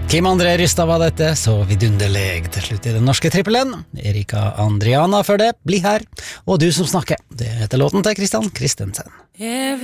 Kim André Rystad var dette, så vidunderlig til slutt i den norske trippelen. Erika Andriana før det, bli her. Og du som snakker, det heter låten til Christian Christensen.